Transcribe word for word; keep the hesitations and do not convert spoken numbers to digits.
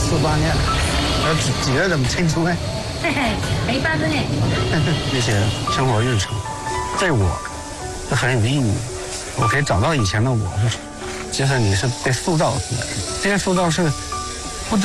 四八年，呃，记记得这么清楚哎。 嘿嘿，没办法呢。 那些生活日常，对我是很有意义。我可以找到以前的我，其实你是被塑造出来的。这些塑造是